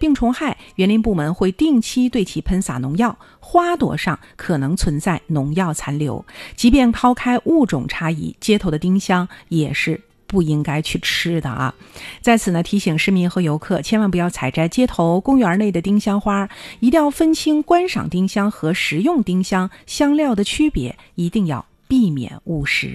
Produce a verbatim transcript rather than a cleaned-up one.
病虫害，园林部门会定期对其喷洒农药，花朵上可能存在农药残留。即便抛开物种差异，街头的丁香也是不应该去吃的啊！在此呢，提醒市民和游客千万不要采摘街头、公园内的丁香花，一定要分清观赏丁香和食用丁香香料的区别，一定要避免误食。